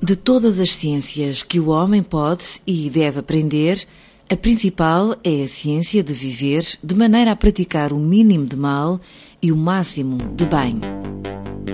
De todas as ciências que o homem pode e deve aprender, a principal é a ciência de viver de maneira a praticar o mínimo de mal e o máximo de bem.